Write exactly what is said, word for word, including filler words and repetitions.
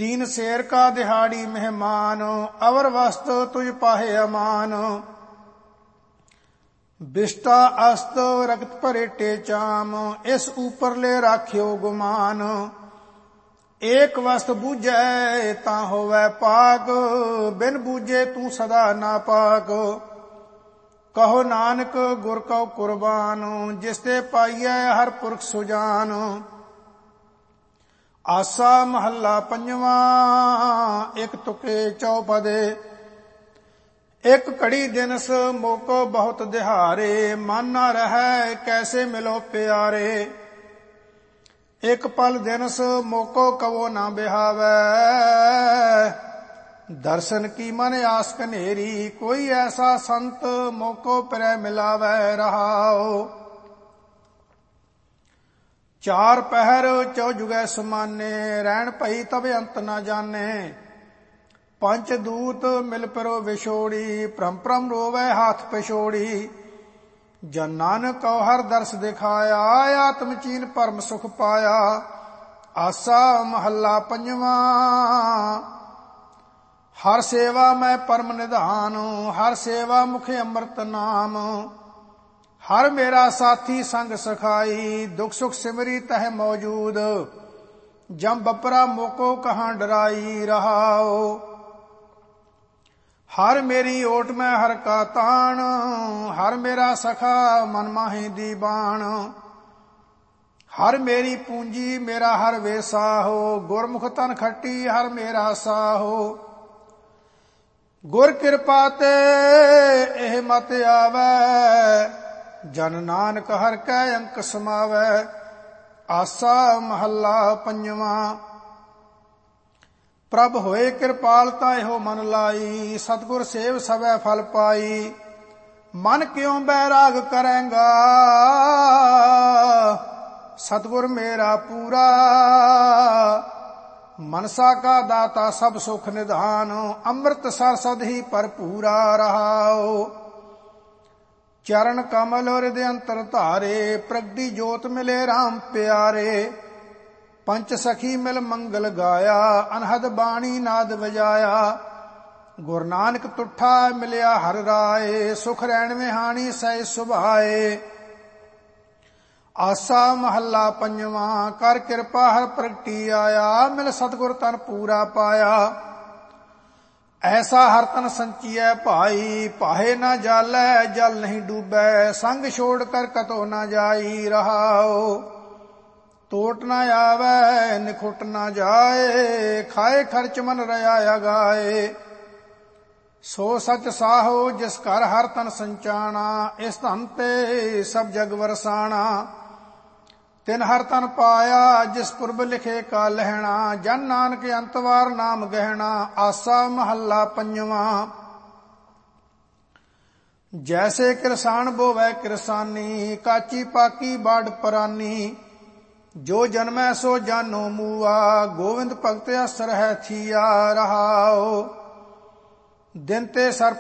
तीन शेर का दिहाड़ी मेहमान, अवर वस्त तुझ पाहे अमान। बिष्टा अस्त रक्त परेटे चाम, इस ऊपर ले राख्यो गुमान। एक वस्त बूझे ता होवै पाक, बिन बूझे तू सदा नापाक। कहो नानक गुर कौ कुर्बान, जिसते पाइयै हर पुरख सुजान। आसा महला पंजवा, एक तुके चौपदे। एक कड़ी दिनस मोको बहुत दिहारे, मन न रहै कैसे मिलो प्यारे। एक पल दिनस मोको कवो न बिहावै, दर्शन की मन आस कनेरी। कोई ऐसा संत मोको पिरै मिलावै रहाओ। चार पहर चौ जुगै समाने, रैन भई तब अंत न जाने। पंच दूत मिल परो विछोड़ी, भ्रम भ्रम रोवै हाथ पिछोड़ी। जन नानक कौ हर दर्श दिखाया, आत्म चीन परम सुख पाया। आसा महला पंजवा, हर सेवा मैं परम निधान, हर सेवा मुखे अमृत नाम। हर मेरा साथी संग सखाई, दुख सुख सिमरी तह मौजूद। जम बपरा मोको कहाँ डराई रहाओ। हर मेरी ओट में हर का तान, हर मेरा सखा मन माहे दीवान। हर मेरी पूंजी मेरा हर वेसा हो, गुरमुख तन खट्टी हर मेरा साहो। गुर कृपा ते एह मत आवै, जन नानक हर कै अंक समावै। आसा महला पंजवा, प्रभ होए कृपाल ताहियो मन लाई, सतगुर सेव सवै फल पाई। मन क्यों बैराग करेंगा, सतगुर मेरा पूरा। मनसा का दाता सब सुख निधान, अमृत सर सद ही भरपूरा रहाओ। चरण कमल हृदय अंतर धारे, प्रगटी जोत मिले राम प्यारे। पंच सखी मिल मंगल गाया, अनहद बाणी नाद बजाया। गुरु नानक तुठा मिलिया हर राय, सुख रैन विहाणी सह सुभाए। आसा महला पंजवा, कर कृपा हर प्रगटी आया। मिल सतगुर तन पूरा पाया। ऐसा हर तन संचिय भाई, पाहे न जालै जल नहीं डूबै। संग छोड़ कर कतो न जाई रहाओ। टोट न आवे निखुट न जाए, खाए खर्च मन रया अगाए। सो सच साहो जिस कर हर तन संचाना, इस धन ते सब जग वरसाना। तिन हर तन पाया जिस पुरब लिखे का लहना, जन नानक अंतवार नाम गहना। आसा महला पंजवा, जैसे किरसान बोवै किरसानी, काची पाकी बाड़ परानी। जो जन्मै सो जानो मूआ, गोविंद भगत असर है थिया रहाओ। दिन ते सर